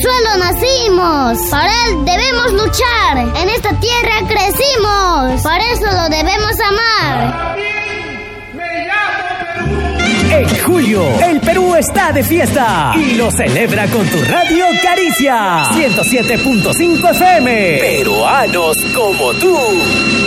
suelo nacimos, para él debemos luchar, en esta tierra crecimos, por eso lo debemos amar. En julio, el Perú está de fiesta y lo celebra con tu radio Caricia 107.5 FM. Peruanos como tú.